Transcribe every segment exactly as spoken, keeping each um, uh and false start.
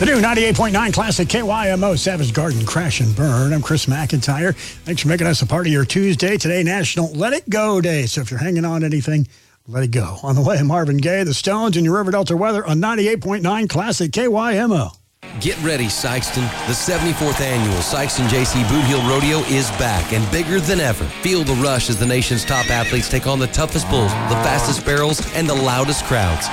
The new ninety-eight point nine Classic K Y M O Savage Garden Crash and Burn. I'm Chris McIntyre. Thanks for making us a part of your Tuesday. Today, National Let It Go Day. So if you're hanging on to anything, let it go. On the way, Marvin Gaye, the Stones, and your River Delta weather on ninety-eight point nine Classic K Y M O. Get ready, Sikeston. The seventy-fourth annual Sikeston J C Boot Heel Rodeo is back and bigger than ever. Feel the rush as the nation's top athletes take on the toughest bulls, the fastest barrels, and the loudest crowds.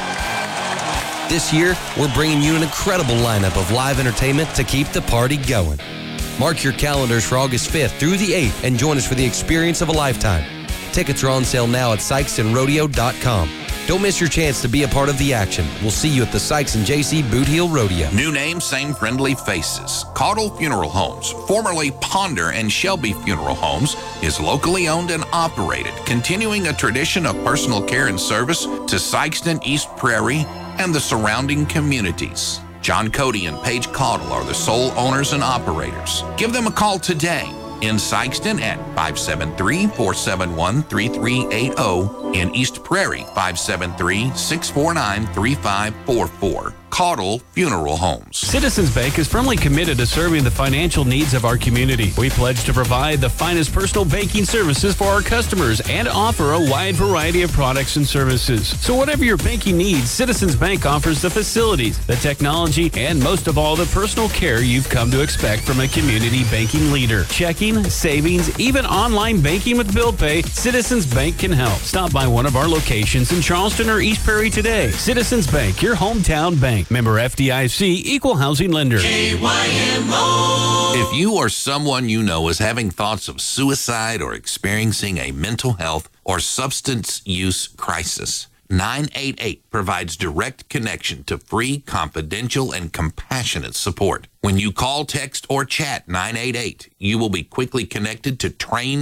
This year, we're bringing you an incredible lineup of live entertainment to keep the party going. Mark your calendars for August fifth through the eighth and join us for the experience of a lifetime. Tickets are on sale now at Sikeston Rodeo dot com. Don't miss your chance to be a part of the action. We'll see you at the Sikeston J C Boot Heel Rodeo. New name, same friendly faces. Caudle Funeral Homes, formerly Ponder and Shelby Funeral Homes, is locally owned and operated, continuing a tradition of personal care and service to Sikeston, East Prairie, and the surrounding communities. John Cody and Paige Caudle are the sole owners and operators. Give them a call today in Sikeston at five seven three, four seven one, three three eight zero, in East Prairie five seven three, six four nine, three five four four. Caudle Funeral Homes. Citizens Bank is firmly committed to serving the financial needs of our community. We pledge to provide the finest personal banking services for our customers and offer a wide variety of products and services. So whatever your banking needs, Citizens Bank offers the facilities, the technology, and most of all, the personal care you've come to expect from a community banking leader. Checking, savings, even online banking with Bill Pay, Citizens Bank can help. Stop by one of our locations in Charleston or East Prairie today. Citizens Bank, your hometown bank. Member F D I C, Equal Housing Lender. K Y M O. If you or someone you know is having thoughts of suicide or experiencing a mental health or substance use crisis, nine eight eight provides direct connection to free, confidential, and compassionate support. When you call, text, or chat nine eight eight, you will be quickly connected to trained